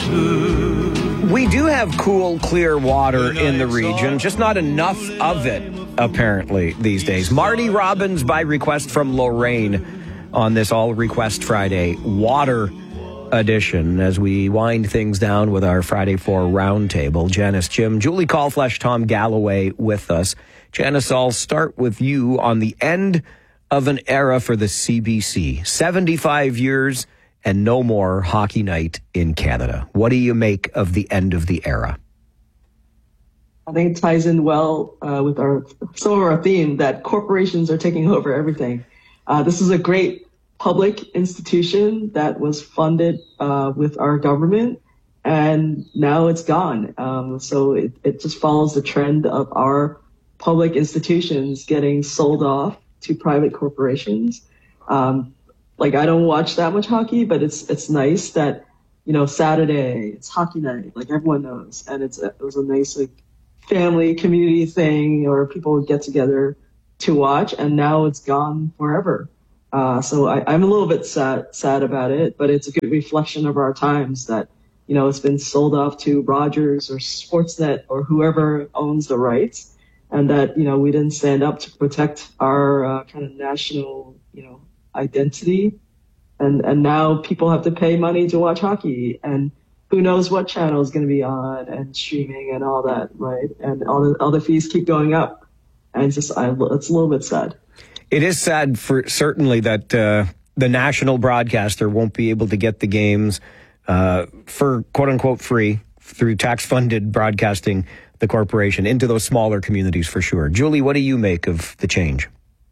We do have cool, clear water in the region, just not enough of it, apparently, these days. Marty Robbins, by request from Lorraine, on this All Request Friday water edition, as we wind things down with our Friday 4 roundtable. Janice, Jim, Julie Callflesh, Tom Galloway with us. Janice, I'll start with you on the end of an era for the CBC. 75 years and no more hockey night in Canada. What do you make of the end of the era? I think it ties in well with some of our theme that corporations are taking over everything. This is a great public institution that was funded with our government, and now it's gone. So it just follows the trend of our public institutions getting sold off to private corporations. I don't watch that much hockey, but it's nice that, Saturday, it's hockey night, like everyone knows. And it was a nice family community thing, or people would get together to watch, and now it's gone forever. So I'm a little bit sad about it, but it's a good reflection of our times that, it's been sold off to Rogers or Sportsnet or whoever owns the rights, and that, we didn't stand up to protect our kind of national, identity. And now people have to pay money to watch hockey, and who knows what channel is going to be on and streaming and all that, right? And all the fees keep going up. And it's just, it's a little bit sad. It is sad for certainly that the national broadcaster won't be able to get the games for quote unquote free through tax-funded broadcasting the corporation into those smaller communities for sure. Julie, what do you make of the change?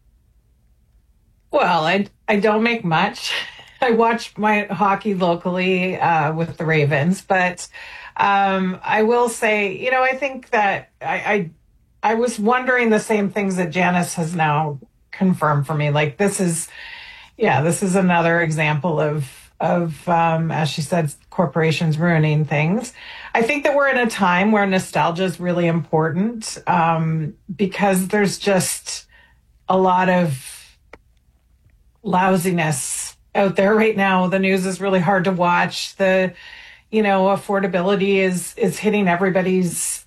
Well, I don't make much. I watch my hockey locally with the Ravens, but I will say, I think that I was wondering the same things that Janice has now confirmed for me. Like this is another example of as she said, corporations ruining things. I think that we're in a time where nostalgia is really important because there's just a lot of lousiness out there right now. The news is really hard to watch. The, affordability is hitting everybody's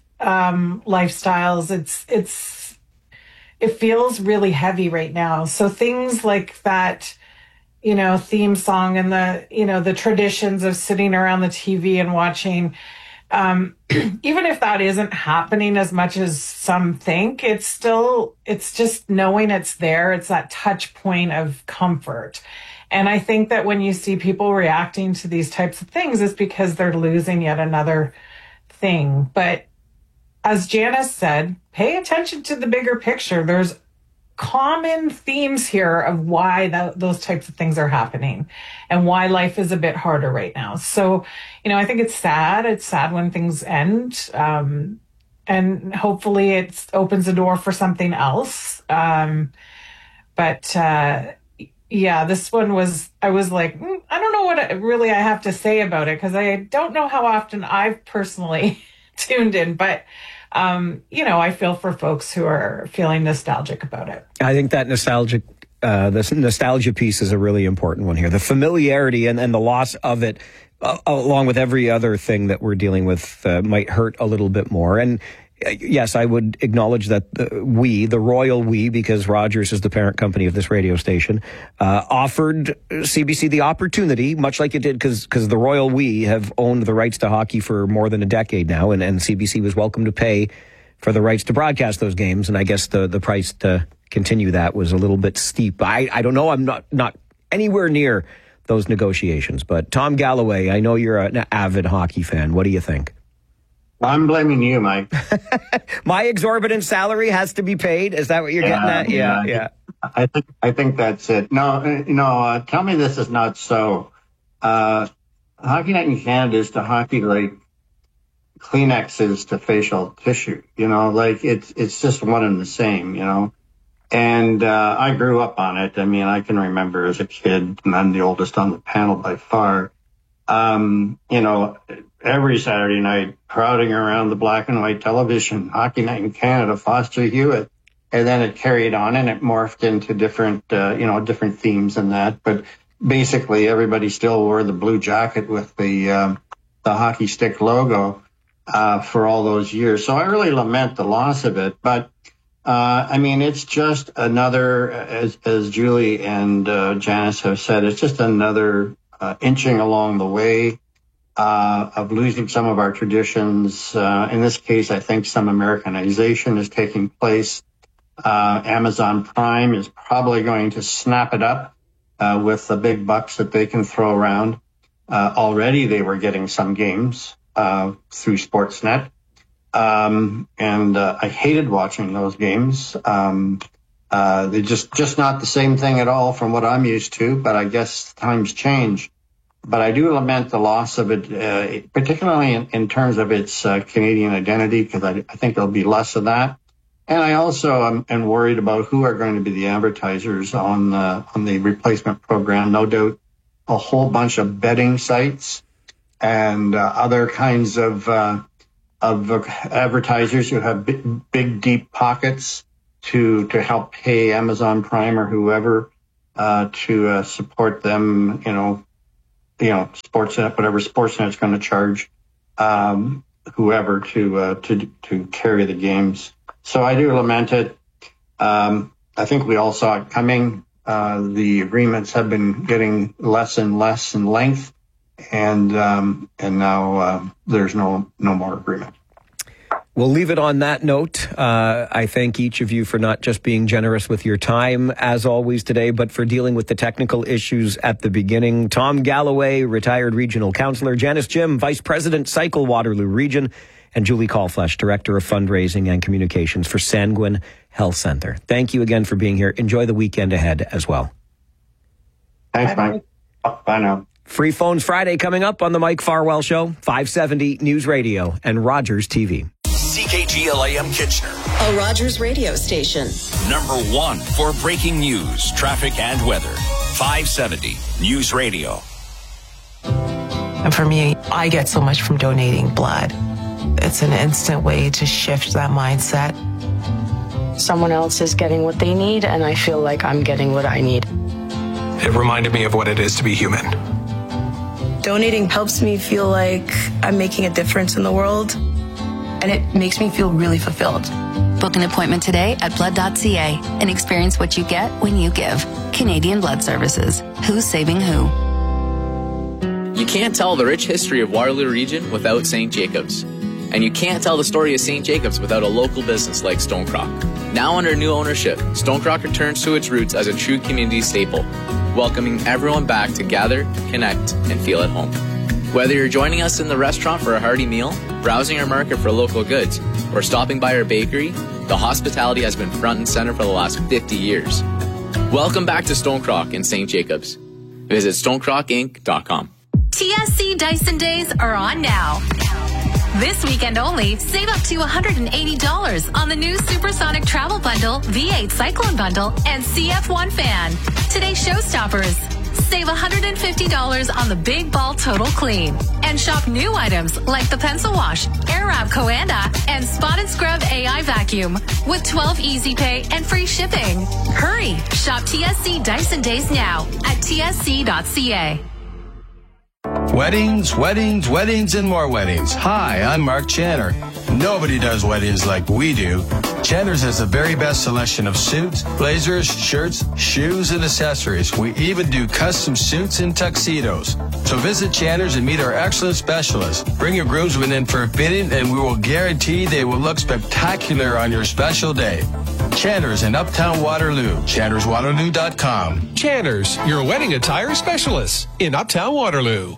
lifestyles. It feels really heavy right now. So things like that, theme song and the traditions of sitting around the TV and watching, even if that isn't happening as much as some think, it's just knowing it's there. It's that touch point of comfort. And I think that when you see people reacting to these types of things, it's because they're losing yet another thing. But as Janice said, pay attention to the bigger picture. There's common themes here of why those types of things are happening and why life is a bit harder right now. So, I think it's sad. It's sad when things end. And hopefully it opens the door for something else. This one I was like, I don't know what I have to say about it, because I don't know how often I've personally tuned in, but I feel for folks who are feeling nostalgic about it. I think that the nostalgia piece is a really important one here. The familiarity and the loss of it, along with every other thing that we're dealing with, might hurt a little bit more. And yes, I would acknowledge that the royal we, because Rogers is the parent company of this radio station, offered CBC the opportunity, much like it did, because the royal we have owned the rights to hockey for more than a decade now, and CBC was welcome to pay for the rights to broadcast those games. And I guess the price to continue that was a little bit steep. I don't know. I'm not anywhere near those negotiations. But Tom Galloway, I know you're an avid hockey fan. What do you think? I'm blaming you, Mike. My exorbitant salary has to be paid. Is that what you're getting at? Yeah. I think that's it. No, tell me this is not so. Hockey Night in Canada is to hockey like Kleenex is to facial tissue. It's just one and the same. And I grew up on it. I mean, I can remember as a kid, and I'm the oldest on the panel by far. Every Saturday night, crowding around the black and white television, Hockey Night in Canada, Foster Hewitt. And then it carried on and it morphed into different themes and that. But basically, everybody still wore the blue jacket with the the hockey stick logo for all those years. So I really lament the loss of it. But I mean, it's just another, as Julie and Janice have said, it's just another inching along the way of losing some of our traditions. In this case, I think some Americanization is taking place. Amazon Prime is probably going to snap it up with the big bucks that they can throw around. Already they were getting some games through Sportsnet. And I hated watching those games. They're just not the same thing at all from what I'm used to, but I guess times change. But I do lament the loss of it, particularly in terms of its Canadian identity, because I think there'll be less of that. And I also am worried about who are going to be the advertisers on the replacement program. No doubt a whole bunch of betting sites and other kinds of advertisers who have big, deep pockets to help pay Amazon Prime or whoever to support them. Sportsnet, whatever Sportsnet's going to charge whoever to carry the games. So I do lament it. I think we all saw it coming. The agreements have been getting less and less in length, and now there's no more agreement. We'll leave it on that note. I thank each of you for not just being generous with your time, as always today, but for dealing with the technical issues at the beginning. Tom Galloway, retired regional councillor, Janice Jim, Vice President, Cycle Waterloo Region, and Julie Callflesh, Director of Fundraising and Communications for Sanguine Health Centre. Thank you again for being here. Enjoy the weekend ahead as well. Thanks, Mike. Bye now. Free Phones Friday coming up on the Mike Farwell Show, 570 News Radio and Rogers TV. CKGLAM Kitchener, a Rogers radio station. Number 1 for breaking news, traffic, and weather. 570 News Radio. And for me, I get so much from donating blood. It's an instant way to shift that mindset. Someone else is getting what they need, and I feel like I'm getting what I need. It reminded me of what it is to be human. Donating helps me feel like I'm making a difference in the world, and it makes me feel really fulfilled. Book an appointment today at blood.ca and experience what you get when you give. Canadian Blood Services. Who's saving who? You can't tell the rich history of Waterloo Region without St. Jacobs. And you can't tell the story of St. Jacobs without a local business like Stonecrock. Now under new ownership, Stonecrock returns to its roots as a true community staple, welcoming everyone back to gather, connect, and feel at home. Whether you're joining us in the restaurant for a hearty meal, browsing our market for local goods, or stopping by our bakery, the hospitality has been front and center for the last 50 years. Welcome back to Stonecrock in St. Jacobs. Visit stonecrockinc.com. TSC Dyson Days are on now. This weekend only, save up to $180 on the new Supersonic Travel Bundle, V8 Cyclone Bundle, and CF1 Fan. Today's showstoppers. Save $150 on the Big Ball Total Clean. And shop new items like the Pencil Wash, Airwrap Coanda, and Spot and Scrub AI Vacuum with 12 Easy Pay and free shipping. Hurry! Shop TSC Dyson Days now at tsc.ca. Weddings, weddings, weddings, and more weddings. Hi, I'm Mark Channer. Nobody does weddings like we do. Channer's has the very best selection of suits, blazers, shirts, shoes, and accessories. We even do custom suits and tuxedos. So visit Channer's and meet our excellent specialists. Bring your groomsmen in for a fitting, and we will guarantee they will look spectacular on your special day. Channer's in Uptown Waterloo. ChannersWaterloo.com. Channer's, your wedding attire specialist in Uptown Waterloo.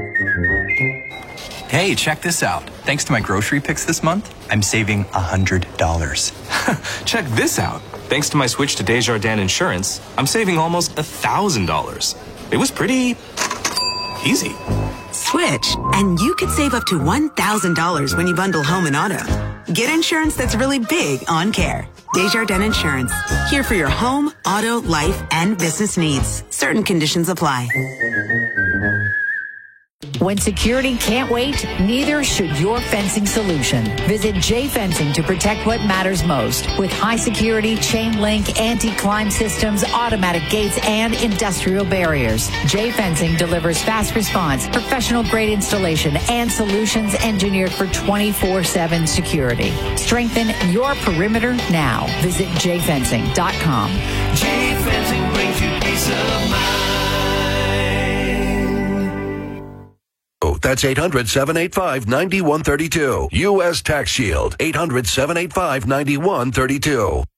Hey, check this out. Thanks to my grocery picks this month, I'm saving $100. Check this out. Thanks to my switch to Desjardins Insurance, I'm saving almost $1,000. It was pretty easy. Switch, and you could save up to $1,000 when you bundle home and auto. Get insurance that's really big on care. Desjardins Insurance. Here for your home, auto, life, and business needs. Certain conditions apply. When security can't wait, neither should your fencing solution. Visit J Fencing to protect what matters most with high security, chain link, anti-climb systems, automatic gates, and industrial barriers. J Fencing delivers fast response, professional grade installation, and solutions engineered for 24/7 security. Strengthen your perimeter now. Visit jfencing.com. J Fencing brings you peace of mind. That's 800-785-9132. U.S. Tax Shield. 800-785-9132.